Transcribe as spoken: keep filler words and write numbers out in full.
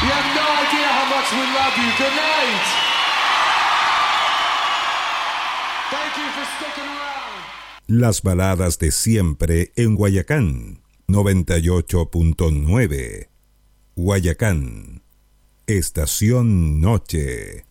You have no idea how much we love you. Good night. Thank you for sticking around. Las baladas de siempre en Guayacán, noventa y ocho punto nueve. Guayacán, Estación Noche.